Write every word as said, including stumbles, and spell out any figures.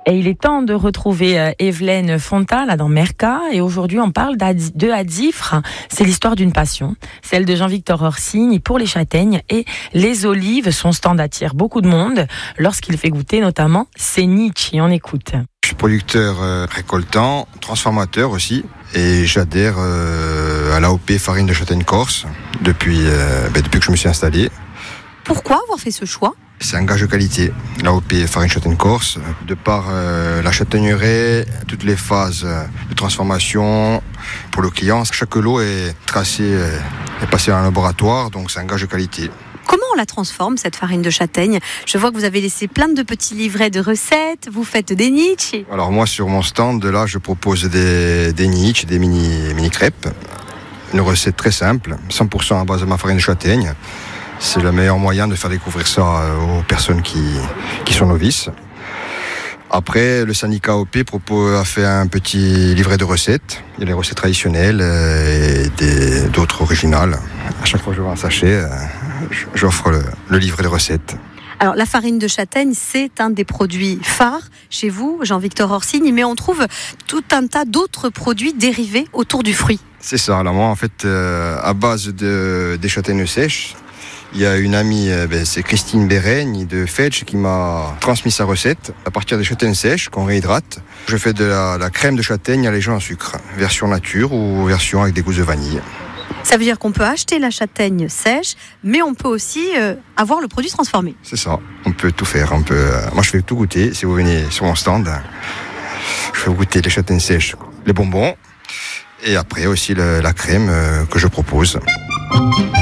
Et il est temps de retrouver euh, Evelyne Fonta, là, dans Merca. Et aujourd'hui, on parle d'Adi- de Adifre. C'est l'histoire d'une passion, celle de Jean-Victor Orsini pour les châtaignes et les olives. Son stand attire beaucoup de monde lorsqu'il fait goûter notamment ses Nietzsche. On écoute. Je suis producteur euh, récoltant, transformateur aussi. Et j'adhère euh, à l'A O P Farine de Châtaigne Corse depuis, euh, ben, depuis que je me suis installé. Pourquoi avoir fait ce choix ? C'est un gage de qualité, l'A O P Farine Châtaigne Corse, de par euh, la châtaigneraie, toutes les phases de transformation pour le client. Chaque lot est tracé euh, et passé en laboratoire, donc c'est un gage de qualité. Comment on la transforme, cette farine de châtaigne ? Je vois que vous avez laissé plein de petits livrets de recettes, vous faites des Nietzsche. Alors moi, sur mon stand, là, je propose des, des Nietzsche, des mini, mini crêpes. Une recette très simple, cent pour cent à base de ma farine de châtaigne. C'est le meilleur moyen de faire découvrir ça aux personnes qui, qui sont novices. Après, le syndicat A O P propose, a fait un petit livret de recettes. Il y a les recettes traditionnelles et des, d'autres originales. À chaque fois que je vends un sachet, j'offre le, le livret de recettes. Alors, la farine de châtaigne, c'est un des produits phares chez vous, Jean-Victor Orsini, mais on trouve tout un tas d'autres produits dérivés autour du fruit. C'est ça. Alors moi, en fait, euh, à base de, des châtaignes sèches, il y a une amie, euh, ben, c'est Christine Béreigne de Fetch qui m'a transmis sa recette. À partir des châtaignes sèches qu'on réhydrate, je fais de la, la crème de châtaigne allégée en sucre, version nature ou version avec des gousses de vanille. Ça veut dire qu'on peut acheter la châtaigne sèche, mais on peut aussi euh, avoir le produit transformé. C'est ça, on peut tout faire. On peut, euh, moi, je fais tout goûter. Si vous venez sur mon stand, je fais goûter les châtaignes sèches, les bonbons, et après aussi le, la crème euh, que je propose.